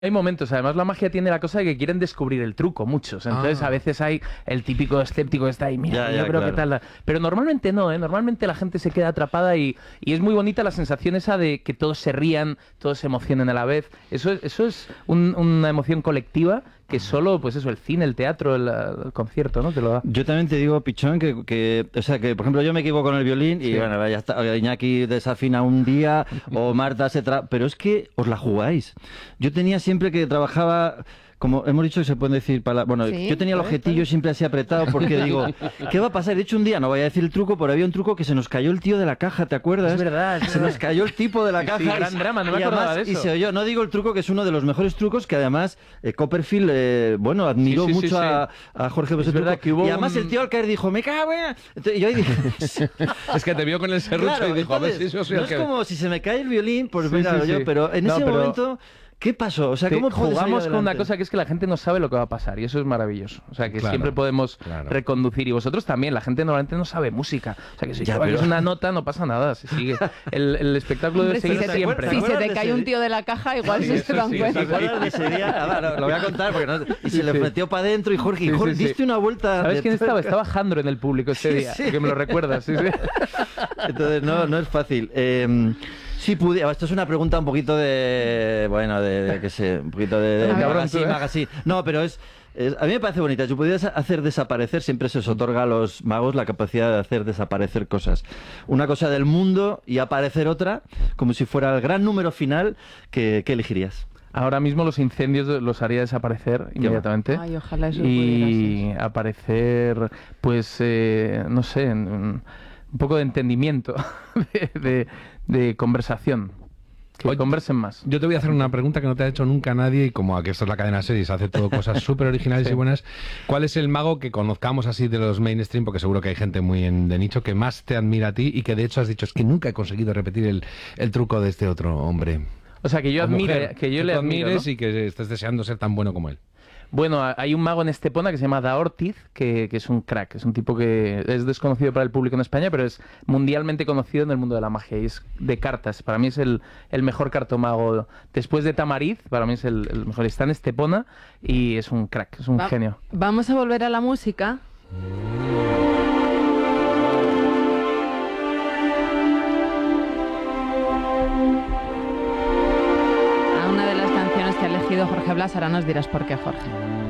Hay momentos, además la magia tiene la cosa de que quieren descubrir el truco, muchos. Entonces a veces hay el típico escéptico que está ahí, mira, yo creo que tal. Pero normalmente no, ¿eh? Normalmente la gente se queda atrapada y es muy bonita la sensación esa de que todos se rían, todos se emocionen a la vez. Eso es una emoción colectiva que solo, pues eso, el cine, el teatro, el concierto, ¿no? Te lo da. Yo también te digo, Pichón, o sea, que por ejemplo yo me equivoco con el violín y bueno, ya está, Iñaki desafina un día o Marta pero es que os la jugáis. Yo tenía siempre que trabajaba... Como hemos dicho que se pueden decir palabras... Bueno, sí, yo tenía el objetillo siempre así apretado porque digo, ¿qué va a pasar? De hecho, un día, no voy a decir el truco, pero había un truco que se nos cayó el tío de la caja, ¿te acuerdas? Es verdad. Se nos cayó el tipo de la caja. Sí, gran drama, no me acordaba de eso. Y se oyó, no digo el truco, que es uno de los mejores trucos, que además Copperfield, bueno, admiró mucho a Jorge Bueso. Es verdad que hubo y además el tío al caer dijo, me cago en... Entonces, yo ahí dije... Es que te vio con el serrucho, claro, y dijo, entonces, a ver si eso soy no el que... es como si se me cae el violín, pues mira, yo, pero en ese momento... ¿Qué pasó? O sea, ¿cómo jugamos con una cosa que es que la gente no sabe lo que va a pasar y eso es maravilloso. O sea, que siempre podemos reconducir y vosotros también. La gente normalmente no sabe música. O sea, que si es una nota no pasa nada, se sigue. El espectáculo debe seguir siempre. Si se te cae un tío de la caja, igual se dan cuenta. Lo voy a contar porque no... Y se le metió para adentro y Jorge, diste una vuelta... ¿Sabes quién estaba? Estaba Jandro en el público ese día, que me lo recuerdas. Entonces, no es fácil. Si pudiera, esto es una pregunta un poquito de, bueno, de qué sé, un poquito de magazine. No, pero a mí me parece bonita. Si pudieras hacer desaparecer, siempre se os otorga a los magos la capacidad de hacer desaparecer cosas. Una cosa del mundo y aparecer otra, como si fuera el gran número final, ¿qué elegirías? Ahora mismo los incendios los haría desaparecer inmediatamente. Ay, ojalá eso y aparecer, pues, no sé, un poco de entendimiento, de conversación. Que conversen más. Yo te voy a hacer una pregunta que no te ha hecho nunca nadie, y como aquí esto es la cadena series, hace todo cosas súper originales y buenas. ¿Cuál es el mago que conozcamos así de los mainstream, porque seguro que hay gente muy de nicho, que más te admira a ti y que de hecho has dicho, es que nunca he conseguido repetir el truco de este otro hombre? O sea, que yo admire, que yo le admires, ¿no? Y que estés deseando ser tan bueno como él. Bueno, hay un mago en Estepona que se llama Da Ortiz, que es un crack, es un tipo que es desconocido para el público en España, pero es mundialmente conocido en el mundo de la magia, y es de cartas. Para mí es el mejor cartomago. Después de Tamariz, para mí es el mejor. Está en Estepona y es un crack, es un genio. Vamos a volver a la música. A una de las canciones que ha elegido Jorge Blas, ahora nos dirás por qué, Jorge.